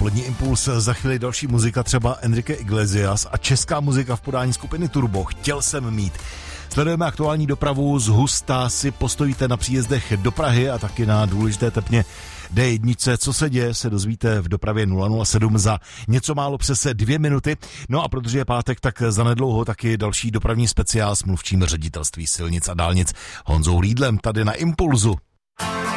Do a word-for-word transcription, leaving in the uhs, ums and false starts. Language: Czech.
dopolední impuls, za chvíli další muzika, třeba Enrique Iglesias a česká muzika v podání skupiny Turbo, Chtěl jsem mít. Sledujeme aktuální dopravu, z Husta si postojíte na příjezdech do Prahy a taky na důležité tepně dé jedna. Co se děje, se dozvíte v dopravě nula nula sedm za něco málo přes dvě minuty. No a protože je pátek, tak zanedlouho taky další dopravní speciál s mluvčím Ředitelství silnic a dálnic Honzou Lídlem tady na Impulzu.